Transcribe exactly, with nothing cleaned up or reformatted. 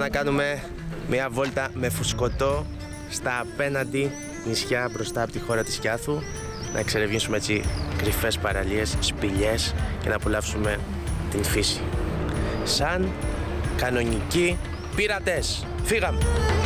κάνουμε μια βόλτα με φουσκωτό στα απέναντι νησιά μπροστά από τη χώρα της Κιάθου, να εξερευνήσουμε έτσι κρυφές παραλίες, σπηλιές και να απολαύσουμε την φύση. Σαν κανονικοί πειρατές. Φύγαμε!